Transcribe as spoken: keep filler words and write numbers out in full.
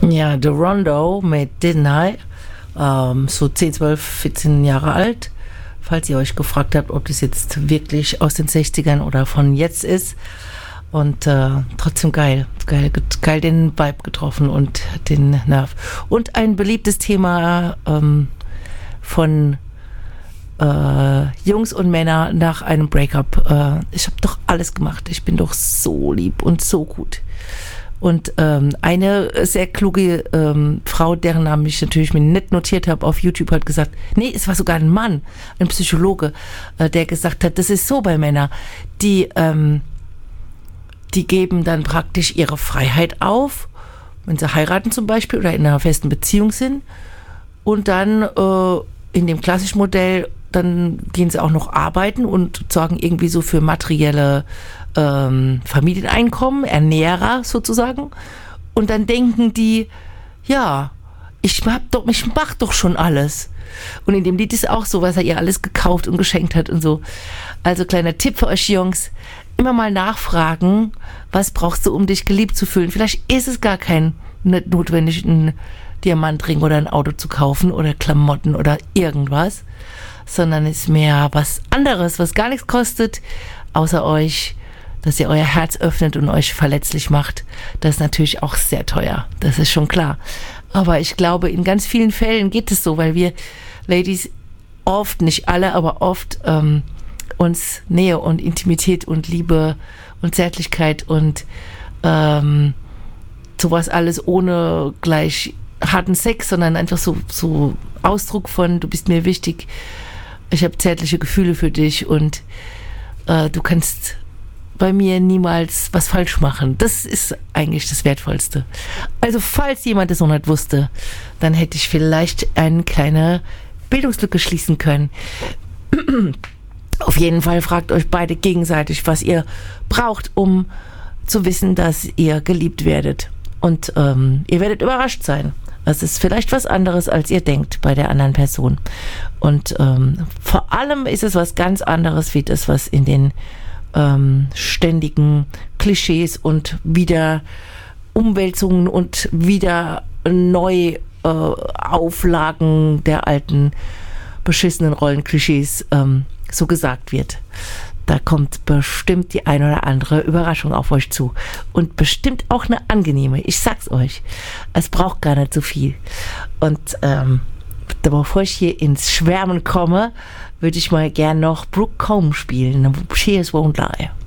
Ja, The Rondo mit Didn't I, ähm, so zehn, zwölf, vierzehn Jahre alt. Falls ihr euch gefragt habt, ob das jetzt wirklich aus den sechzigern oder von jetzt ist. Und äh, trotzdem geil. geil. Geil den Vibe getroffen und den Nerv. Und ein beliebtes Thema ähm, von äh, Jungs und Männer nach einem Breakup. Äh, ich habe doch alles gemacht. Ich bin doch so lieb und so gut. Und ähm, eine sehr kluge ähm, Frau, deren Namen ich natürlich mir nicht notiert habe, auf YouTube hat gesagt, nee, es war sogar ein Mann, ein Psychologe, äh, der gesagt hat, das ist so bei Männern, die, ähm, die geben dann praktisch ihre Freiheit auf, wenn sie heiraten zum Beispiel oder in einer festen Beziehung sind und dann äh, in dem klassischen Modell, dann gehen sie auch noch arbeiten und sorgen irgendwie so für materielle ähm, Familieneinkommen, Ernährer sozusagen. Und dann denken die, ja, ich hab doch, ich mach doch schon alles. Und in dem Lied ist auch so, was er ihr alles gekauft und geschenkt hat und so. Also kleiner Tipp für euch Jungs, immer mal nachfragen, was brauchst du, um dich geliebt zu fühlen. Vielleicht ist es gar kein nicht notwendig, einen Diamantring oder ein Auto zu kaufen oder Klamotten oder irgendwas, sondern ist mehr was anderes, was gar nichts kostet, außer euch, dass ihr euer Herz öffnet und euch verletzlich macht. Das ist natürlich auch sehr teuer, das ist schon klar. Aber ich glaube, in ganz vielen Fällen geht es so, weil wir Ladies oft, nicht alle, aber oft ähm, uns Nähe und Intimität und Liebe und Zärtlichkeit und ähm, sowas alles ohne gleich harten Sex, sondern einfach so, so Ausdruck von, du bist mir wichtig, ich habe zärtliche Gefühle für dich und äh, du kannst bei mir niemals was falsch machen. Das ist eigentlich das Wertvollste. Also falls jemand es noch nicht wusste, dann hätte ich vielleicht eine kleine Bildungslücke schließen können. Auf jeden Fall fragt euch beide gegenseitig, was ihr braucht, um zu wissen, dass ihr geliebt werdet. Und ähm, ihr werdet überrascht sein. Es ist vielleicht was anderes, als ihr denkt bei der anderen Person. Und ähm, vor allem ist es was ganz anderes, wie das, was in den ähm, ständigen Klischees und wieder Umwälzungen und wieder Neuauflagen äh, der alten beschissenen Rollenklischees ähm, so gesagt wird. Da kommt bestimmt die ein oder andere Überraschung auf euch zu. Und bestimmt auch eine angenehme. Ich sag's euch. Es braucht gar nicht so viel. Und ähm, bevor ich hier ins Schwärmen komme, würde ich mal gern noch Brooke Combe spielen. She Won't Lie.